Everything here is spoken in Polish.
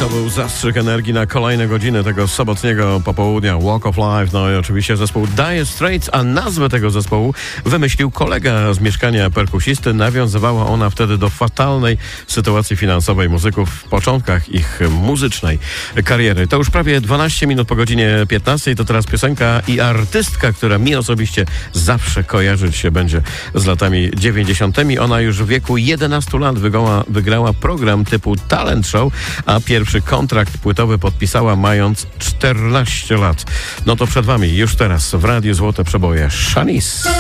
To był zastrzyk energii na kolejne godziny tego sobotniego popołudnia. Walk of Life, no i oczywiście zespół Dire Straits, a nazwę tego zespołu wymyślił kolega z mieszkania perkusisty. Nawiązywała ona wtedy do fatalnej sytuacji finansowej muzyków w początkach ich muzycznej kariery. To już prawie 12 minut po godzinie 15. To teraz piosenka i artystka, która mi osobiście zawsze kojarzyć się będzie z latami 90. Ona już w wieku 11 lat wygrała program typu Talent Show, a pierwszy kontrakt płytowy podpisała mając 14 lat. No to przed wami już teraz w Radiu Złote Przeboje Shanice.